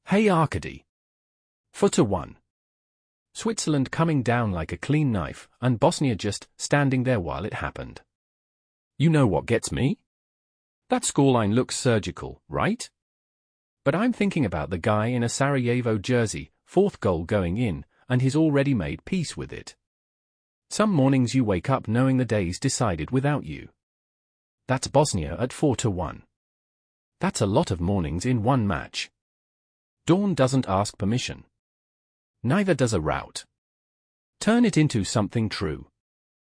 Hey Arkady. Footer 1. Switzerland coming down like a clean knife, and Bosnia just standing there while it happened. You know what gets me? That scoreline looks surgical, right? But I'm thinking about the guy in a Sarajevo jersey, fourth goal going in, and he's already made peace with it. Some mornings you wake up knowing the day's decided without you. That's Bosnia at 4-1. That's a lot of mornings in one match. Dawn doesn't ask permission. Neither does a rout. Turn it into something true.